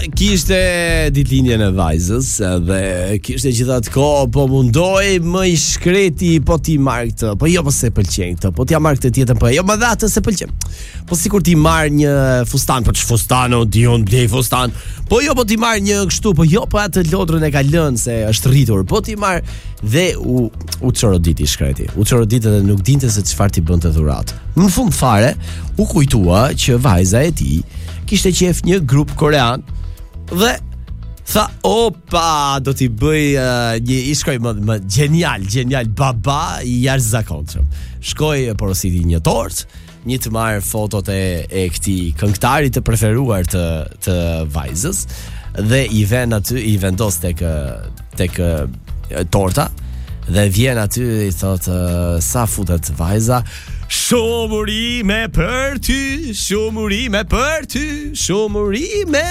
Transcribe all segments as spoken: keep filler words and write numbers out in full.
kishte ditëlindjen e vajzës dhe kishte gjithatë kohë, po mundoj më i shkreti, po ti marr këtë, po jo, po se pëlqen këtë, po ti ja marr këtë tjetër, po jo, më dha atë se pëlqen. Po sikur ti marr një fustan, po ç fustan o di on blej fustan. Po jo, po ti marr një kështu, po jo, po atë lodrën e ka lënë se është rritur. Po ti marr dhe u u çoroditi shkreti. U çoroditi dhe nuk dinte se çfarë ti bënte dhuratë. Në fund fare u kujtua që vajza e tij kishte qef një grup korean dhe tha, opa, do t'i bëj uh, një, i shkoj më, më genial, genial, baba i jashtëzakonshëm. Shkoj e porositi një tort, një të marrë fotot e, e këtij këngëtari të preferuar të, të vajzës dhe i ven aty, i vendos tek, tek torta dhe vjen aty i thot, uh, sa futet vajza, shumurime për ty, shumurime për ty, shumurime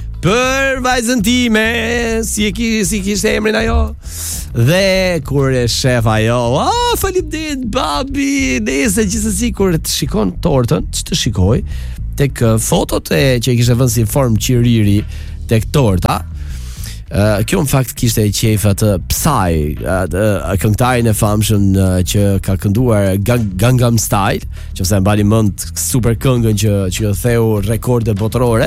për vajzën time, si e ki, si kishte emrin ajo. Dhe kur e shef ajo, ah, faleminderit babi, nëse gjithsesi kur të shikon tortën, ç'të shikoj tek fotot e që i kishte vënë si formë qiriri tek torta. Uh, kjo në fakt kishte qejf atë Psy, uh, këngëtarin e famshëm uh, që ka kënduar Gang, Gangnam Style, që se mbali mend super këngën që që theu rekorde botërore.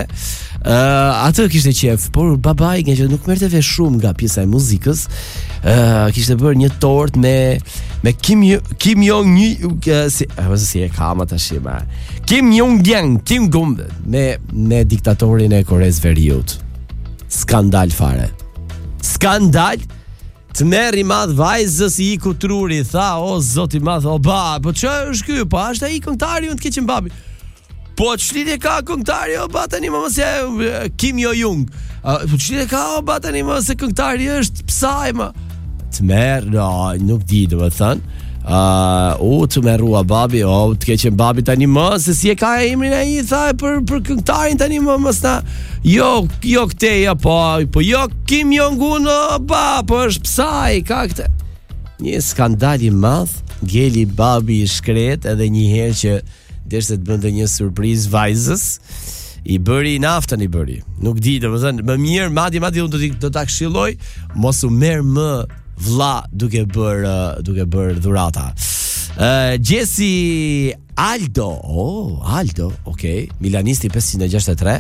Uh, atë kishte qejf, por babai nga që nuk merrte vesh shumë nga pjesa e muzikës, uh, kishte bërë një tort me me Kim Kim Jong uh, si, uh, si e kam tash më. Kim Jong Un, Kim Jong me me diktatorin e Koreas Veriut. Skandal fare. Skandal. Të merr i madh vajzës i iku truri, tha, o zoti i madh, o ba, po ç'është është ky? Po është ai këngëtari unë të keqën babi. Po ç'lidhje ka këngëtari, o ba tani më mos e Kim Jong Un. Uh, po ç'lidhje ka, o ba tani më se këngëtari është Psy më. Të merr, no, nuk di domethënë. Uh, u të merrua babi, o të keqen babi tani më, se si e ka emrin ai, tha për për këngëtarin tani më mos na. Jo, jo këteja, po, po jo Kim Jong Un, ba, po është Psy, ka këtë. Një skandal i madh, ngeli babi i shkret edhe një herë që deshte të bënte një surprizë vajzës, i bëri naftën i bëri. Nuk di, domethënë, më mirë, madje madje unë do të do ta këshilloj, mos u merr më vlla duke bër uh, duke bër dhurata. Uh, Jesse Aldo, oh, Aldo, okay, milanisti pesëqind e gjashtëdhjetë e tre.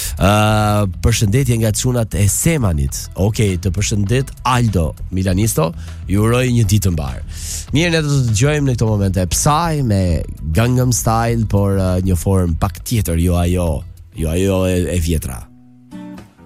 Uh, përshëndetje nga çunat e Semanit. Okay, të përshëndet Aldo, milanisto, ju uroj një ditë të mbar. Mirë, ne do të dëgjojmë në këto momente Psy me Gangnam Style, por uh, një formë pak tjetër, jo ajo, jo ajo e, e vjetra.